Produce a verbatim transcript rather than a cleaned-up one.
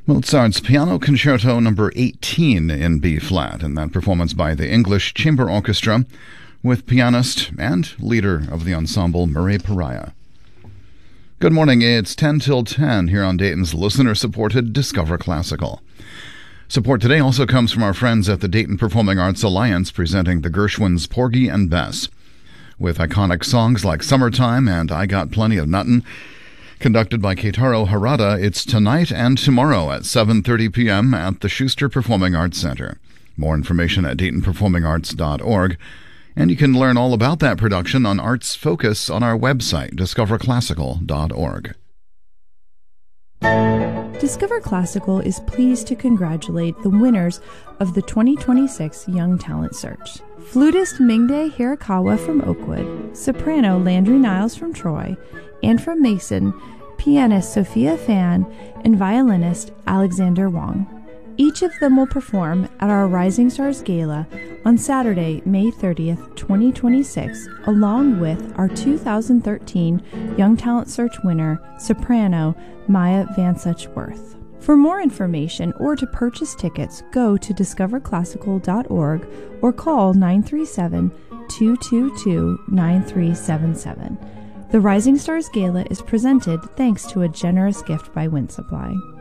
Mozart's Piano Concerto number eighteen in B-flat, and that performance by the English Chamber Orchestra with pianist and leader of the ensemble Murray Pariah. Good morning, it's ten till ten here on Dayton's listener-supported Discover Classical. Support today also comes from our friends at the Dayton Performing Arts Alliance presenting the Gershwins Porgy and Bess. With iconic songs like Summertime and I Got Plenty of Nuttin', conducted by Keitaro Harada, it's tonight and tomorrow at seven thirty p.m. at the Schuster Performing Arts Center. More information at dayton performing arts dot org. And you can learn all about that production on Arts Focus on our website, discover classical dot org. Discover Classical is pleased to congratulate the winners of the twenty twenty-six Young Talent Search. Flutist Mingde Hirakawa from Oakwood, soprano Landry Niles from Troy, and from Mason, pianist Sophia Fan, and violinist Alexander Wong. Each of them will perform at our Rising Stars Gala on Saturday, May thirtieth, twenty twenty-six, along with our two thousand thirteen Young Talent Search winner, soprano Maya Van Suchworth. For more information or to purchase tickets, go to discover classical dot org or call nine three seven, two two two, nine three seven seven. The Rising Stars Gala is presented thanks to a generous gift by Wind Supply.